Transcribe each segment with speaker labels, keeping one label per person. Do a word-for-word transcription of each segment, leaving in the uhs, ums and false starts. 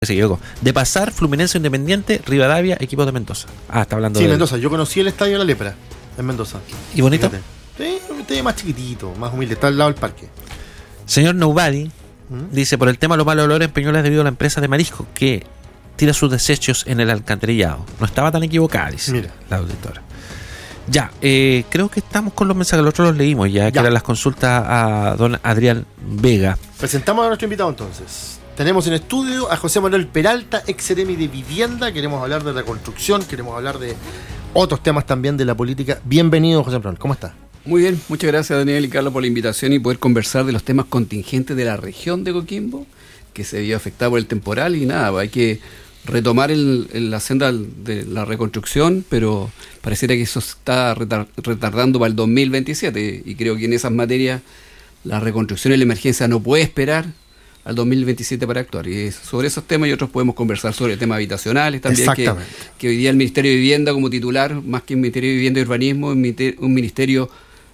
Speaker 1: Se equivocó. De pasar, Fluminense Independiente, Rivadavia, equipos de Mendoza. Ah, está hablando
Speaker 2: sí,
Speaker 1: de...
Speaker 2: Sí, Mendoza. Yo conocí el estadio de La Lepra, en Mendoza.
Speaker 1: ¿Y bonito?
Speaker 2: Fíjate. Sí, un estadio más chiquitito, más humilde. Está al lado del parque.
Speaker 1: Señor Nobody
Speaker 2: ¿Mm?
Speaker 1: dice, por el tema de los malos olores en Peñuelas debido a la empresa de marisco que tira sus desechos en el alcantarillado. No estaba tan equivocada, dice
Speaker 2: Mira.
Speaker 1: la auditora. Ya, eh, creo que estamos con los mensajes, los otros los leímos ya, ya, que eran las consultas a don Adrián Vega.
Speaker 2: Presentamos a nuestro invitado entonces. Tenemos en estudio a José Manuel Peralta, ex seremi de Vivienda. Queremos hablar de reconstrucción, queremos hablar de otros temas también de la política. Bienvenido, José Manuel, ¿cómo está?
Speaker 3: Muy bien, muchas gracias Daniel y Carlos por la invitación y poder conversar de los temas contingentes de la región de Coquimbo, que se vio afectada por el temporal y nada, hay que retomar el, el, la senda de la reconstrucción, pero pareciera que eso está retar, retardando para el dos mil veintisiete y creo que en esas materias la reconstrucción y la emergencia no puede esperar al dos mil veintisiete para actuar. Y sobre esos temas y otros podemos conversar sobre temas habitacionales también, que, que hoy día el Ministerio de Vivienda como titular, más que el Ministerio de Vivienda y Urbanismo, es un ministerio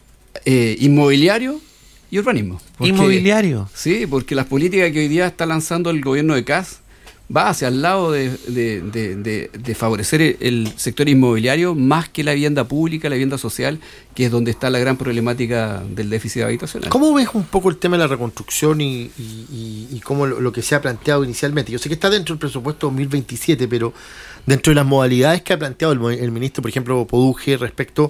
Speaker 3: eh, inmobiliario y urbanismo. Porque,
Speaker 1: ¿Inmobiliario?
Speaker 3: Sí, porque las políticas que hoy día está lanzando el gobierno de C A S va hacia el lado de, de, de, de, de favorecer el, el sector inmobiliario más que la vivienda pública, la vivienda social, que es donde está la gran problemática del déficit habitacional.
Speaker 2: ¿Cómo ves un poco el tema de la reconstrucción y, y, y, y cómo lo, lo que se ha planteado inicialmente? Yo sé que está dentro del presupuesto dos mil veintisiete, pero dentro de las modalidades que ha planteado el, el ministro, por ejemplo, Poduje, respecto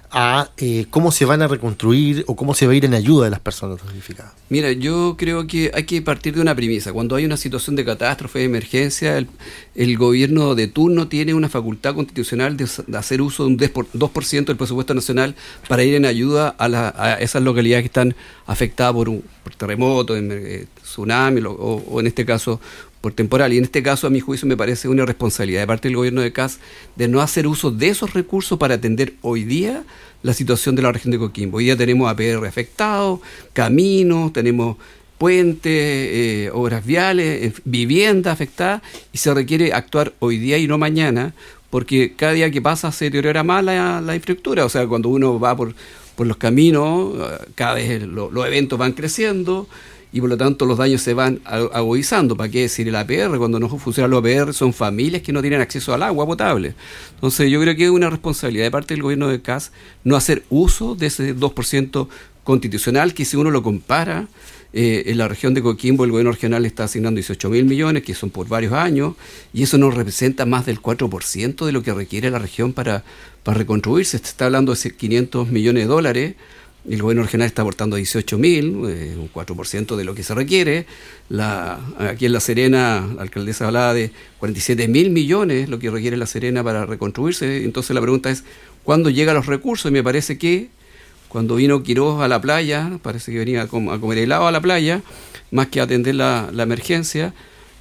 Speaker 2: a eh, cómo se van a reconstruir o cómo se va a ir en ayuda de las personas damnificadas.
Speaker 3: Mira, yo creo que hay que partir de una premisa. Cuando hay una situación de catástrofe, de emergencia, el, el gobierno de turno tiene una facultad constitucional de, de hacer uso de un dos por ciento del presupuesto nacional para ir en ayuda a, la, a esas localidades que están afectadas por un por terremoto, en, eh, tsunami o, o en este caso por temporal. Y en este caso, a mi juicio, me parece una responsabilidad de parte del gobierno de C A S de no hacer uso de esos recursos para atender hoy día la situación de la región de Coquimbo. Hoy día tenemos A P R afectados, caminos, tenemos puentes, eh, obras viales, eh, vivienda afectada, y se requiere actuar hoy día y no mañana, porque cada día que pasa se deteriora más la, la infraestructura. O sea, cuando uno va por, por los caminos, cada vez lo, los eventos van creciendo, y por lo tanto los daños se van agudizando. ¿Para qué decir el A P R? Cuando no funciona los A P R son familias que no tienen acceso al agua potable. Entonces yo creo que es una responsabilidad de parte del gobierno de C A S no hacer uso de ese dos por ciento constitucional, que si uno lo compara, eh, en la región de Coquimbo el gobierno regional está asignando dieciocho mil millones, que son por varios años, y eso no representa más del cuatro por ciento de lo que requiere la región para, para reconstruirse. Se está hablando de quinientos millones de dólares, el gobierno regional está aportando dieciocho mil, eh, un cuatro por ciento de lo que se requiere. La, aquí en La Serena, la alcaldesa hablaba de cuarenta y siete mil millones, lo que requiere La Serena para reconstruirse. Entonces la pregunta es, ¿cuándo llegan los recursos? Y me parece que cuando vino Quiroz a la playa, parece que venía a, com- a comer helado a la playa, más que a atender la, la emergencia,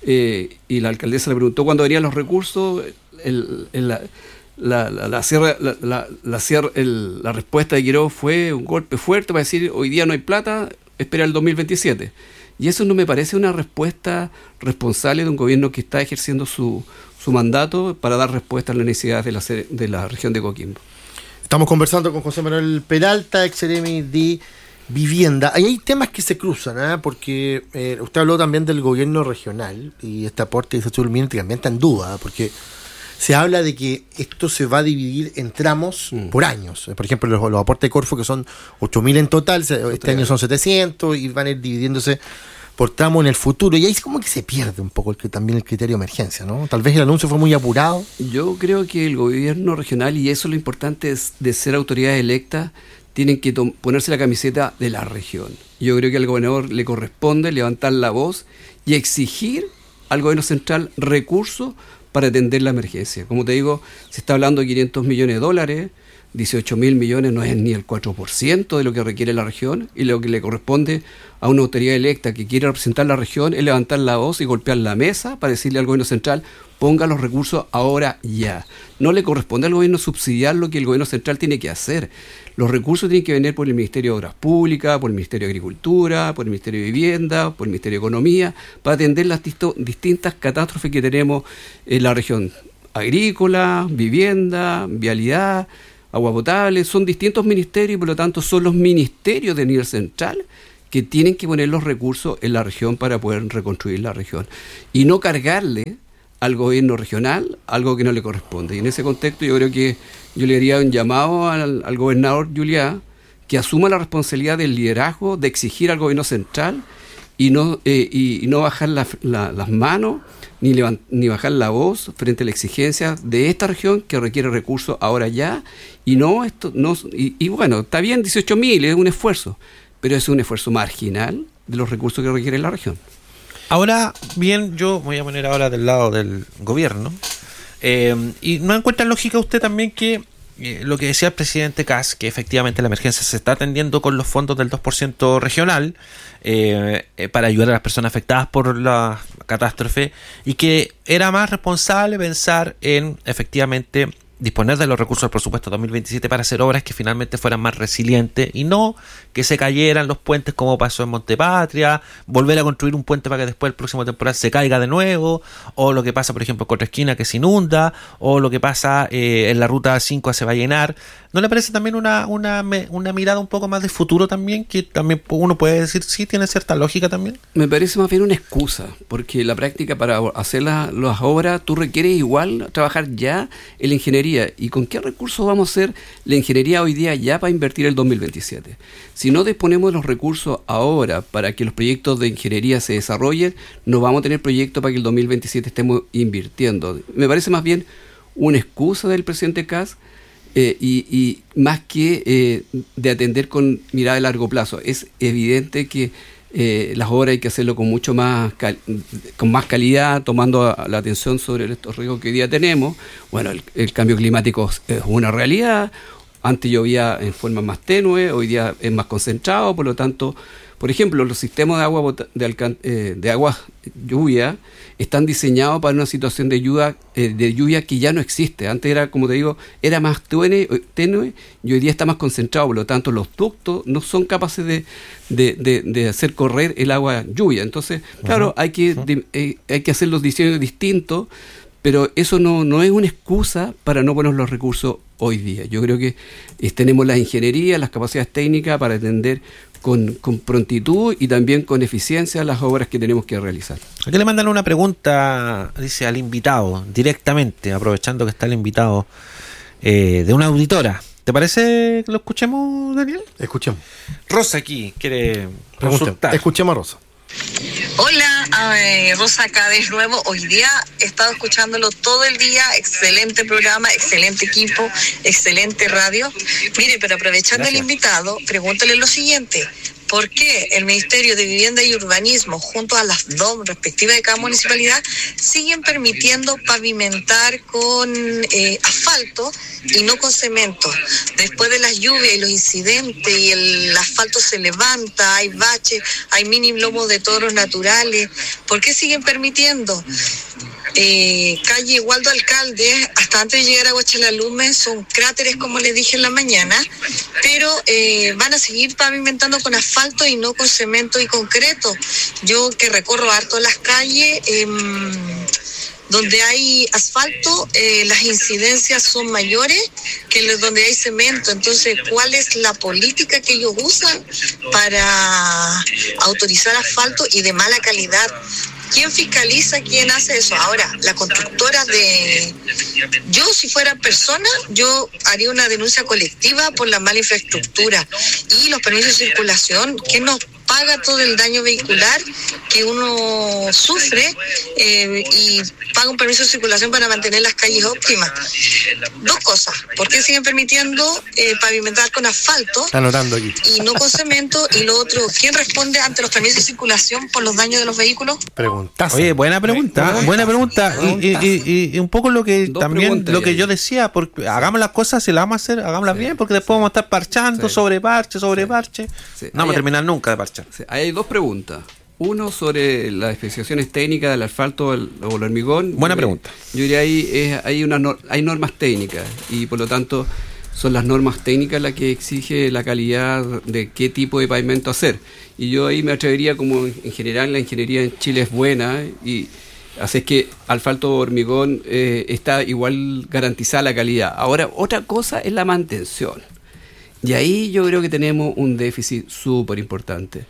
Speaker 3: eh, y la alcaldesa le preguntó cuándo venían los recursos, el, el, la, La, la, la, sierra, la, la, la, sierra, el, la respuesta de Quiroz fue un golpe fuerte para decir hoy día no hay plata, espera el dos mil veintisiete. Y eso no me parece una respuesta responsable de un gobierno que está ejerciendo su, su mandato para dar respuesta a las necesidades de la, de la región de Coquimbo.
Speaker 2: Estamos conversando con José Manuel Peralta, ex seremi de Vivienda. Ahí hay temas que se cruzan, ¿eh? Porque eh, usted habló también del gobierno regional y este aporte de Xochitl también está en duda, ¿eh? Porque se habla de que esto se va a dividir en tramos mm. por años. Por ejemplo, los, los aportes de Corfo, que son ocho mil en total, este año son setecientos y van a ir dividiéndose por tramo en el futuro. Y ahí es como que se pierde un poco el que, también el criterio de emergencia, ¿no? Tal vez el anuncio fue muy apurado.
Speaker 3: Yo creo que el gobierno regional, y eso es lo importante es de ser autoridades electas, tienen que to- ponerse la camiseta de la región. Yo creo que al gobernador le corresponde levantar la voz y exigir al gobierno central recursos para atender la emergencia. Como te digo, se está hablando de quinientos millones de dólares, dieciocho mil millones no es ni el cuatro por ciento de lo que requiere la región, y lo que le corresponde a una autoridad electa que quiere representar la región es levantar la voz y golpear la mesa para decirle al gobierno central, ponga los recursos ahora ya. No le corresponde al gobierno subsidiar lo que el gobierno central tiene que hacer. Los recursos tienen que venir por el Ministerio de Obras Públicas, por el Ministerio de Agricultura, por el Ministerio de Vivienda, por el Ministerio de Economía, para atender las disto- distintas catástrofes que tenemos en la región. Agrícola, vivienda, vialidad, agua potable, son distintos ministerios y por lo tanto son los ministerios de nivel central que tienen que poner los recursos en la región para poder reconstruir la región y no cargarle al gobierno regional algo que no le corresponde. Y en ese contexto yo creo que yo le haría un llamado al, al gobernador Juliá que asuma la responsabilidad del liderazgo, de exigir al gobierno central y no, eh, y, y no bajar la, la, las manos ni, levant, ni bajar la voz frente a la exigencia de esta región que requiere recursos ahora ya. Y no esto no y, y bueno, está bien dieciocho mil, es un esfuerzo, pero es un esfuerzo marginal de los recursos que requiere la región.
Speaker 1: Ahora bien, yo voy a poner ahora del lado del gobierno, eh, y no encuentra lógica usted también que eh, lo que decía el presidente Kast, que efectivamente la emergencia se está atendiendo con los fondos del dos por ciento regional eh, eh, para ayudar a las personas afectadas por la catástrofe, y que era más responsable pensar en efectivamente disponer de los recursos del presupuesto dos mil veintisiete para hacer obras que finalmente fueran más resilientes y no que se cayeran los puentes como pasó en Montepatria, volver a construir un puente para que después el próximo temporal se caiga de nuevo, o lo que pasa por ejemplo en Cuatro Esquinas que se inunda, o lo que pasa eh, en la ruta cinco se va a llenar. ¿No le parece también una, una, una mirada un poco más de futuro también, que también uno puede decir sí tiene cierta lógica también?
Speaker 3: Me parece más bien una excusa, porque la práctica para hacer la, las obras tú requieres igual trabajar ya en la ingeniería. ¿Y con qué recursos vamos a hacer la ingeniería hoy día ya para invertir el dos mil veintisiete? Si no disponemos de los recursos ahora para que los proyectos de ingeniería se desarrollen, no vamos a tener proyectos para que el dos mil veintisiete estemos invirtiendo. Me parece más bien una excusa del presidente Kast, eh, y, y más que eh, de atender con mirada de largo plazo. Es evidente que Eh, las obras hay que hacerlo con mucho más cal- con más calidad, tomando a, la atención sobre estos riesgos que hoy día tenemos. Bueno, el, el cambio climático es una realidad. Antes llovía en forma más tenue, hoy día es más concentrado, por lo tanto, por ejemplo, los sistemas de agua bota- de, alcan- eh, de agua lluvia están diseñados para una situación de lluvia, eh, de lluvia que ya no existe. Antes era, como te digo, era más tenue, tenue y hoy día está más concentrado, por lo tanto los ductos no son capaces de, de, de, de hacer correr el agua lluvia. Entonces, claro, uh-huh. hay que uh-huh. de, eh, hay que hacer los diseños distintos, pero eso no, no es una excusa para no poner los recursos hoy día. Yo creo que eh, tenemos la ingeniería, las capacidades técnicas para atender con, con prontitud y también con eficiencia las obras que tenemos que realizar.
Speaker 1: Aquí le mandan una pregunta, dice, al invitado, directamente, aprovechando que está el invitado, eh, de una auditora. ¿Te parece que lo escuchemos, Daniel?
Speaker 2: Escuchemos.
Speaker 1: Rosa aquí quiere consultar.
Speaker 2: Escuchemos a Rosa.
Speaker 4: Hola, eh, Rosa acá de nuevo. Hoy día he estado escuchándolo todo el día. Excelente programa, excelente equipo, excelente radio. Mire, pero aprovechando Gracias. El invitado, pregúntale lo siguiente. ¿Por qué el Ministerio de Vivienda y Urbanismo, junto a las D O M respectivas de cada municipalidad, siguen permitiendo pavimentar con eh, asfalto y no con cemento? Después de las lluvias y los incidentes y el asfalto se levanta, hay baches, hay mini lomos de toros naturales. ¿Por qué siguen permitiendo? Eh, calle Waldo Alcalde, hasta antes de llegar a Huachalalume, son cráteres, como les dije en la mañana, pero eh, van a seguir pavimentando con asfalto y no con cemento y concreto. Yo que recorro harto las calles, eh, donde hay asfalto, eh, las incidencias son mayores que los donde hay cemento. Entonces, ¿cuál es la política que ellos usan para autorizar asfalto y de mala calidad? ¿Quién fiscaliza? ¿Quién hace eso? Ahora, la constructora de... Yo, si fuera persona, yo haría una denuncia colectiva por la mala infraestructura y los permisos de circulación. ¿Quién nos paga todo el daño vehicular que uno sufre eh, y paga un permiso de circulación para mantener las calles óptimas? Dos cosas. ¿Por qué siguen permitiendo eh, pavimentar con asfalto
Speaker 2: Anotando aquí.
Speaker 4: y no con cemento? Y lo otro, ¿quién responde ante los permisos de circulación por los daños de los vehículos?
Speaker 2: Preguntas.
Speaker 1: Oye, buena pregunta, buena pregunta. Y, y, y, y un poco lo que Dos también lo que yo decía, porque hagamos las cosas, si las vamos a hacer, hagámoslas sí, bien, porque después sí. vamos a estar parchando sí. sobre parche, sobre sí. parche. Sí. No vamos a terminar nunca de parchar.
Speaker 3: Sí. Hay dos preguntas. Uno sobre las especificaciones técnicas del asfalto o el, o el hormigón.
Speaker 1: Buena pregunta.
Speaker 3: Yo diría ahí es, hay una hay normas técnicas y por lo tanto son las normas técnicas las que exige la calidad de qué tipo de pavimento hacer. Y yo ahí me atrevería, como en general la ingeniería en Chile es buena, y así es que asfalto o hormigón eh, está igual garantizada la calidad. Ahora, otra cosa es la mantención. Y ahí yo creo que tenemos un déficit súper importante.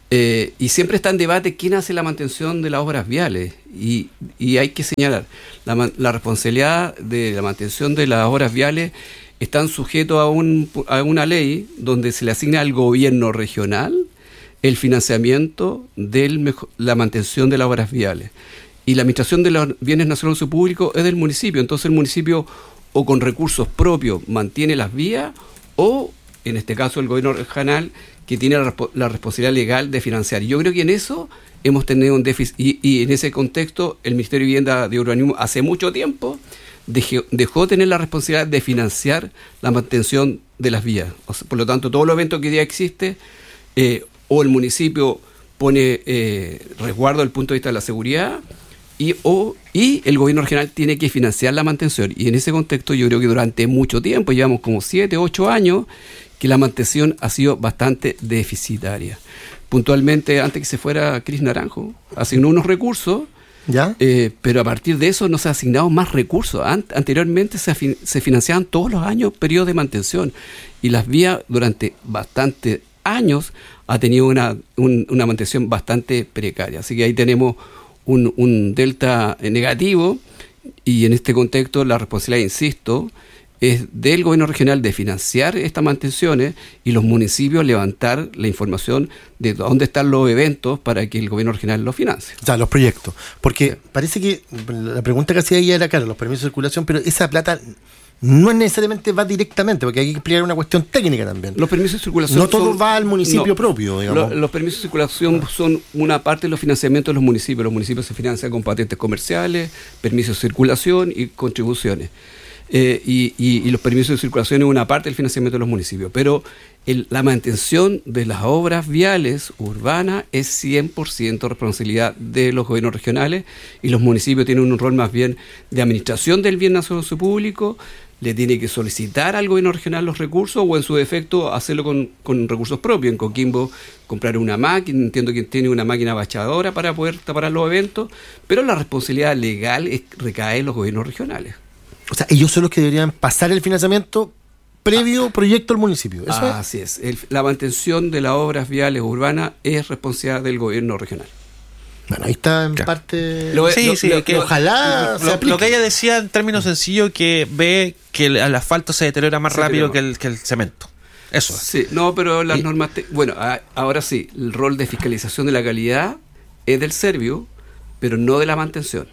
Speaker 3: Eh, y siempre está en debate quién hace la mantención de las obras viales. Y, y hay que señalar, la, la responsabilidad de la mantención de las obras viales están sujetos a, un, a una ley donde se le asigna al gobierno regional el financiamiento de la mantención de las obras viales. Y la administración de los bienes nacionales de uso público es del municipio. Entonces el municipio o con recursos propios mantiene las vías o, en este caso, el gobierno regional que tiene la, la responsabilidad legal de financiar. Y yo creo que en eso hemos tenido un déficit y, y en ese contexto el Ministerio de Vivienda de Urbanismo hace mucho tiempo dejó, dejó de tener la responsabilidad de financiar la mantención de las vías. O sea, por lo tanto, todos los eventos que ya existen, eh, o el municipio pone eh, resguardo desde el punto de vista de la seguridad y, o, y el gobierno regional tiene que financiar la mantención. Y en ese contexto yo creo que durante mucho tiempo, llevamos como siete, ocho años, que la mantención ha sido bastante deficitaria. Puntualmente, antes que se fuera Cris Naranjo, asignó unos recursos,
Speaker 2: ¿ya?
Speaker 3: Eh, pero a partir de eso no se han asignado más recursos. An- anteriormente se, afin- se financiaban todos los años periodos de mantención y las vías durante bastantes años ha tenido una, un, una mantención bastante precaria. Así que ahí tenemos un, un delta negativo y en este contexto la responsabilidad, insisto, es del gobierno regional de financiar estas mantenciones y los municipios levantar la información de dónde están los eventos para que el gobierno regional los financie.
Speaker 2: O sea, los proyectos. Porque parece que la pregunta que hacía ella era, claro, los permisos de circulación, pero esa plata no necesariamente va directamente, porque hay que explicar una cuestión técnica también.
Speaker 3: Los permisos de circulación
Speaker 2: no todo
Speaker 3: son,
Speaker 2: va al municipio
Speaker 3: no,
Speaker 2: propio, digamos.
Speaker 3: Lo, los permisos de circulación son una parte de los financiamientos de los municipios. Los municipios se financian con patentes comerciales, permisos de circulación y contribuciones. Eh, y, y, y los permisos de circulación es una parte del financiamiento de los municipios, pero el, la mantención de las obras viales urbanas es cien por ciento responsabilidad de los gobiernos regionales y los municipios tienen un rol más bien de administración del bien nacional de uso público, le tiene que solicitar al gobierno regional los recursos o en su defecto hacerlo con, con recursos propios. En Coquimbo comprar una máquina, entiendo que tiene una máquina bachadora para poder tapar los eventos, pero la responsabilidad legal es, recae en los gobiernos regionales.
Speaker 2: O sea, ellos son los que deberían pasar el financiamiento previo ah, proyecto al municipio. ¿Eso
Speaker 3: ah, es? Así es. El, la mantención de las obras viales urbanas es responsabilidad del gobierno regional.
Speaker 2: Bueno, ahí está en claro. parte...
Speaker 1: Lo, sí, lo, sí, lo, que,
Speaker 2: ojalá
Speaker 1: lo, lo, lo que ella decía en términos sencillos, que ve que el, el asfalto se deteriora más se rápido que el, que el cemento. Eso es.
Speaker 3: Sí, no, pero las y, normas... Te, bueno, a, ahora sí, el rol de fiscalización de la calidad es del Servio, pero no de la mantención.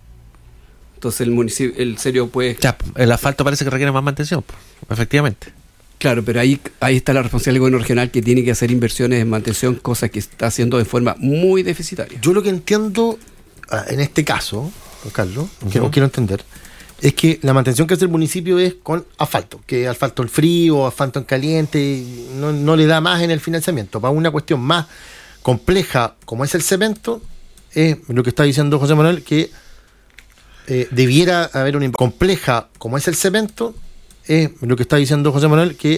Speaker 3: Entonces el municipio, el Servio puede...
Speaker 1: Ya, el asfalto parece que requiere más mantención, efectivamente.
Speaker 3: Claro, pero ahí, ahí está la responsabilidad del gobierno regional que tiene que hacer inversiones en mantención, cosa que está haciendo de forma muy deficitaria.
Speaker 2: Yo lo que entiendo en este caso, Carlos, uh-huh. que no quiero entender, es que la mantención que hace el municipio es con asfalto, que asfalto en frío, asfalto en caliente, no, no le da más en el financiamiento. Para una cuestión más compleja como es el cemento, es lo que está diciendo José Manuel, que Eh, debiera haber una compleja como es el cemento, es eh, lo que está diciendo José Manuel, que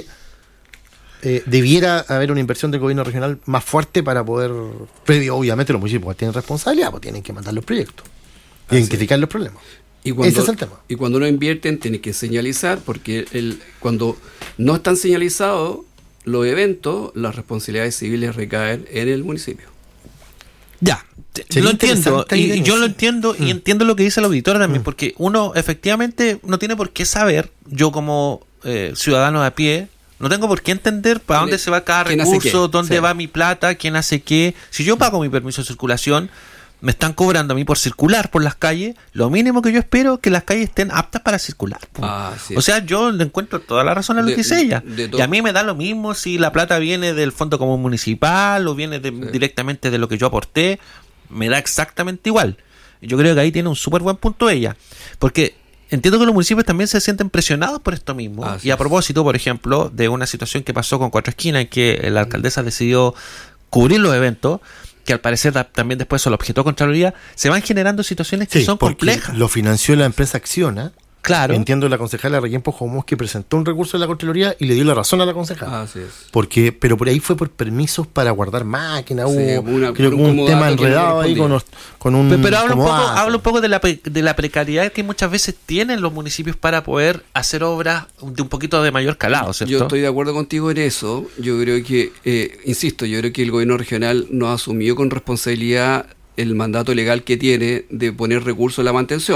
Speaker 2: eh, debiera haber una inversión del gobierno regional más fuerte para poder, previo, obviamente los municipios tienen responsabilidad, pues tienen que mandar los proyectos, Así identificar es. los problemas.
Speaker 3: Y cuando,
Speaker 2: Ese es el tema.
Speaker 3: Y cuando no invierten tienen que señalizar, porque el, cuando no están señalizados los eventos, las responsabilidades civiles recaen en el municipio.
Speaker 1: Ya, lo entiendo, y, y yo lo entiendo mm. y entiendo lo que dice el auditor también, mm. porque uno efectivamente no tiene por qué saber, yo como eh, ciudadano de a pie, no tengo por qué entender para dónde se va cada recurso, dónde sí. va mi plata, quién hace qué. Si yo pago mi permiso de circulación, me están cobrando a mí por circular por las calles, lo mínimo que yo espero es que las calles estén aptas para circular.
Speaker 3: Ah, sí.
Speaker 1: O sea, yo le encuentro toda la razón a lo de, que dice ella. De, de y a mí me da lo mismo si la plata viene del Fondo Común Municipal o viene de, sí. directamente de lo que yo aporté, me da exactamente igual. Yo creo que ahí tiene un súper buen punto ella, porque entiendo que los municipios también se sienten presionados por esto mismo. Ah, y a propósito, por ejemplo, de una situación que pasó con Cuatro Esquinas, en que la alcaldesa decidió cubrir los eventos, que al parecer también después se lo objetó Contraloría, se van generando situaciones que
Speaker 2: sí,
Speaker 1: son complejas.
Speaker 2: Lo financió la empresa Acciona.
Speaker 1: Claro.
Speaker 2: Entiendo la concejala Requien Pojomos que presentó un recurso de la Contraloría y le dio la razón a la concejala.
Speaker 3: Así es.
Speaker 2: Porque, pero por ahí fue por permisos para guardar máquinas,
Speaker 3: Sí,
Speaker 2: hubo
Speaker 3: una-
Speaker 2: creo que
Speaker 3: un
Speaker 2: hubo un
Speaker 3: comodato
Speaker 2: tema
Speaker 3: que no
Speaker 2: enredado ahí con,
Speaker 3: correspondía.
Speaker 2: los- con un
Speaker 1: Pero, pero habla, un poco,
Speaker 2: comodato.
Speaker 1: habla un poco de la, pre- de la precariedad que muchas veces tienen los municipios para poder hacer obras de un poquito de mayor calado, ¿cierto?
Speaker 3: Yo estoy de acuerdo contigo en eso. Yo creo que, eh, insisto, yo creo que el gobierno regional no asumió con responsabilidad el mandato legal que tiene de poner recursos a la mantención.